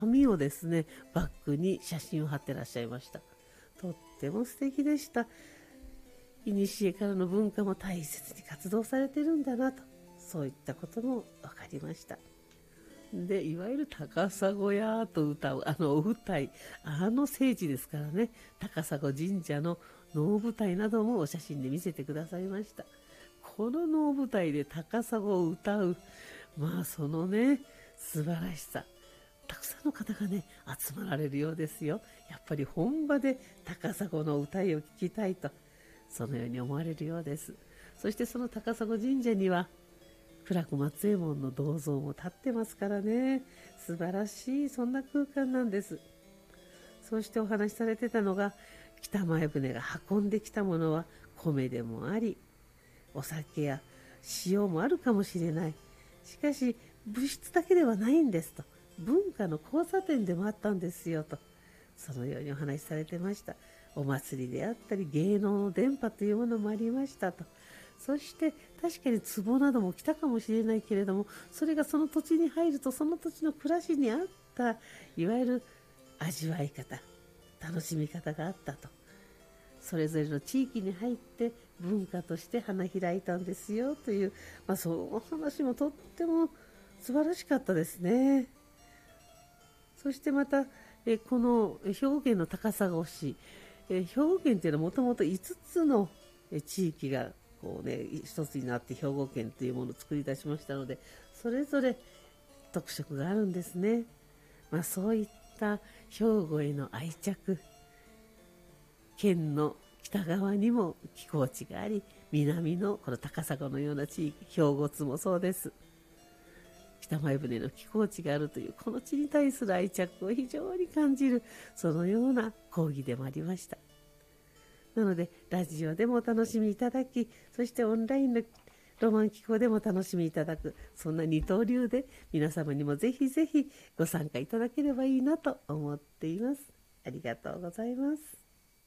紙をですね、バッグに写真を貼ってらっしゃいました。とっても素敵でした。古からの文化も大切に活動されてるんだなと、そういったことも分かりました。で、いわゆる高砂やと歌うお舞台、聖地ですからね、高砂神社の能舞台などもお写真で見せてくださいました。この能舞台で高砂を歌う、そのね、素晴らしさ、たくさんの方がね、集まられるようですよ。やっぱり本場で高砂の歌いを聞きたいと、そのように思われるようです。そしてその高砂神社には苦楽松右衛門の銅像も立ってますからね、素晴らしい、そんな空間なんです。そしてお話しされてたのが、北前船が運んできたものは米でもあり、お酒や塩もあるかもしれない。しかし物質だけではないんですと、文化の交差点でもあったんですよと、そのようにお話しされてました。お祭りであったり芸能の伝播というものもありましたと。そして確かに壺なども来たかもしれないけれども、それがその土地に入るとその土地の暮らしに合ったいわゆる味わい方、楽しみ方があったと。それぞれの地域に入って文化として花開いたんですよという、その話もとっても素晴らしかったですね。そしてまたこの兵庫県の高砂市、兵庫県というのはもともと5つの地域がこう、ね、一つになって兵庫県というものを作り出しましたので、それぞれ特色があるんですね。そういった兵庫への愛着、県の北側にも寄港地があり、南のこの高砂のような地域、兵庫津もそうです。北前船の寄港地があるというこの地に対する愛着を非常に感じる、そのような講義でもありました。なのでラジオでもお楽しみいただき、そしてオンラインのロマン機構でもお楽しみいただく、そんな二刀流で皆様にもぜひぜひご参加いただければいいなと思っています。ありがとうございます。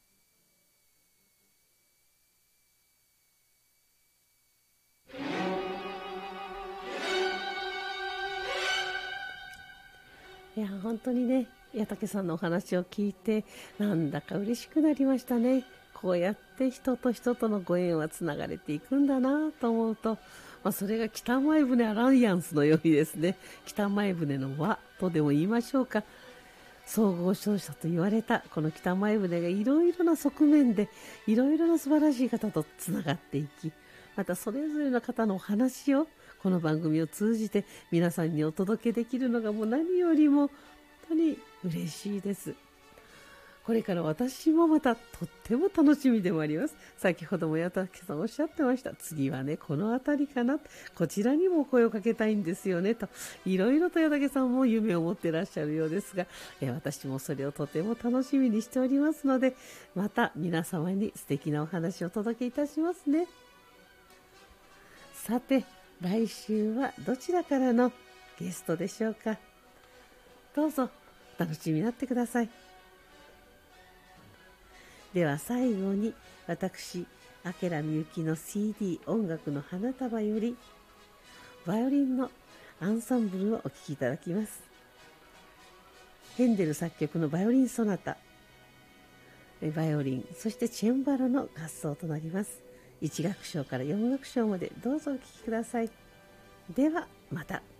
いや本当にね、矢竹さんのお話を聞いてなんだか嬉しくなりましたね。こうやって人と人とのご縁はつながれていくんだなと思うと、それが北前船アライアンスのようにですね、北前船の輪とでも言いましょうか、総合商社と言われたこの北前船がいろいろな側面でいろいろな素晴らしい方とつながっていき、またそれぞれの方のお話をこの番組を通じて皆さんにお届けできるのがもう何よりも本当に嬉しいです。これから私もまたとっても楽しみでもあります。先ほども矢竹さんおっしゃってました。次はね、この辺りかな、こちらにもお声をかけたいんですよねと、いろいろと矢竹さんも夢を持ってらっしゃるようですが、私もそれをとても楽しみにしておりますので、また皆様に素敵なお話をお届けいたしますね。さて、来週はどちらからのゲストでしょうか。どうぞお楽しみになってください。では最後に私、明みゆきの CD 音楽の花束よりバイオリンのアンサンブルをお聴きいただきます。ヘンデル作曲のバイオリンソナタ、バイオリンそしてチェンバロの合奏となります。1楽章から4楽章までどうぞお聴きください。ではまた。